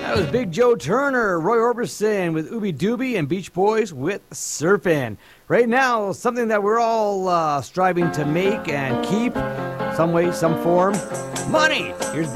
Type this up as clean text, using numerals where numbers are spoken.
That was Big Joe Turner, Roy Orbison with Ooby Dooby, and Beach Boys with Surfin'. Right now, something that we're all striving to make and keep, some way, some form, money. Here's